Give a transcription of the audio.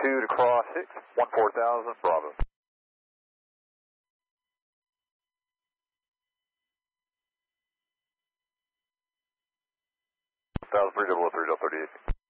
to cross 6, 14,000, Bravo. 1003, 003, 38.